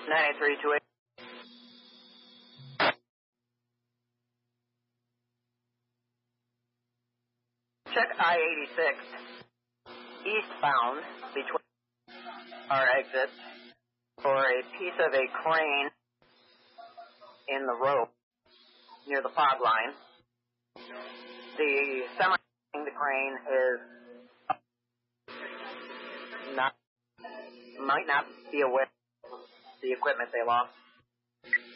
98328. Check I-86 eastbound between our exits for a piece of a crane in the rope near the fog line. The the crane is might not be aware of the equipment they lost.